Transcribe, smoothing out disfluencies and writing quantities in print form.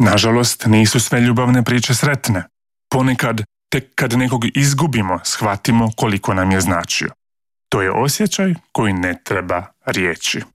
Nažalost, nisu sve ljubavne priče sretne. Ponekad, tek kad nekog izgubimo, shvatimo koliko nam je značio. To je osjećaj koji ne treba riječi.